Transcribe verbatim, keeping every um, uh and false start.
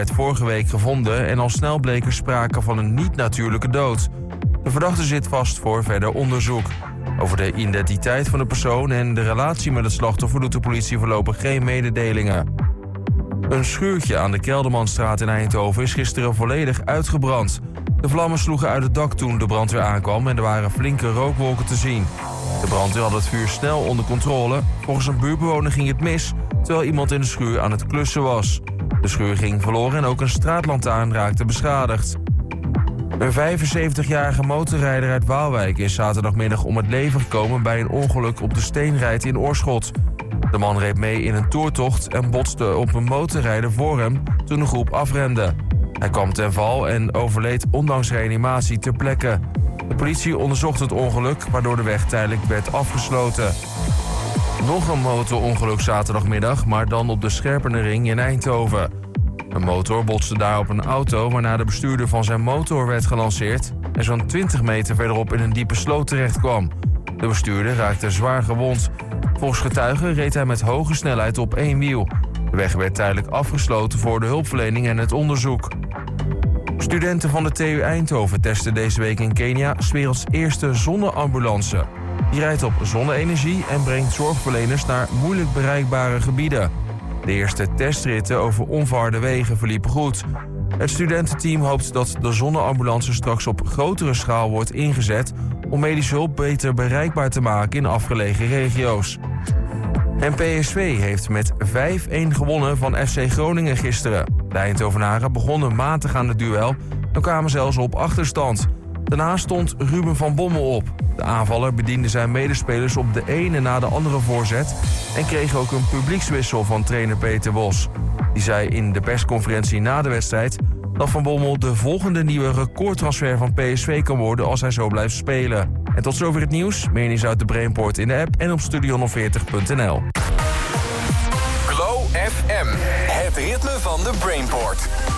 werd vorige week gevonden en al snel bleek er sprake van een niet-natuurlijke dood. De verdachte zit vast voor verder onderzoek. Over de identiteit van de persoon en de relatie met het slachtoffer doet de politie voorlopig geen mededelingen. Een schuurtje aan de Keldermanstraat in Eindhoven is gisteren volledig uitgebrand. De vlammen sloegen uit het dak toen de brandweer aankwam en er waren flinke rookwolken te zien. De brandweer had het vuur snel onder controle. Volgens een buurtbewoner ging het mis, terwijl iemand in de schuur aan het klussen was. De schuur ging verloren en ook een straatlantaarn raakte beschadigd. Een vijfenzeventigjarige motorrijder uit Waalwijk is zaterdagmiddag om het leven gekomen bij een ongeluk op de Steenrijt in Oorschot. De man reed mee in een toertocht en botste op een motorrijder voor hem toen de groep afremde. Hij kwam ten val en overleed ondanks reanimatie ter plekke. De politie onderzocht het ongeluk, waardoor de weg tijdelijk werd afgesloten. Nog een motorongeluk zaterdagmiddag, maar dan op de Scherpenenring in Eindhoven. Een motor botste daar op een auto, waarna de bestuurder van zijn motor werd gelanceerd en zo'n twintig meter verderop in een diepe sloot terecht kwam. De bestuurder raakte zwaar gewond. Volgens getuigen reed hij met hoge snelheid op één wiel. De weg werd tijdelijk afgesloten voor de hulpverlening en het onderzoek. Studenten van de T U Eindhoven testen deze week in Kenia 's werelds eerste zonneambulance. Die rijdt op zonne-energie en brengt zorgverleners naar moeilijk bereikbare gebieden. De eerste testritten over onverharde wegen verliepen goed. Het studententeam hoopt dat de zonneambulance straks op grotere schaal wordt ingezet om medische hulp beter bereikbaar te maken in afgelegen regio's. En P S V heeft met vijf-een gewonnen van F C Groningen gisteren. De Eindhovenaren begonnen matig aan het duel en kwamen zelfs op achterstand. Daarna stond Ruben van Bommel op. De aanvaller bediende zijn medespelers op de ene na de andere voorzet en kreeg ook een publiekswissel van trainer Peter Bos. Die zei in de persconferentie na de wedstrijd dat Van Bommel de volgende nieuwe recordtransfer van P S V kan worden als hij zo blijft spelen. En tot zover het nieuws. Meer nieuws uit de Brainport in de app en op studio honderdveertig punt n l. Glow F M, het ritme van de Brainport.